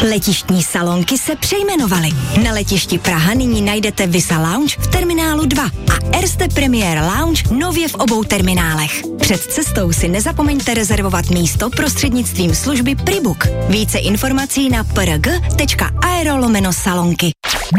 Letištní salonky se přejmenovaly. Na letišti Praha nyní najdete Visa Lounge v terminálu 2 a Erste Premier Lounge nově v obou terminálech. Před cestou si nezapomeňte rezervovat místo prostřednictvím služby Pribook. Více informací na prg.aero/salonky.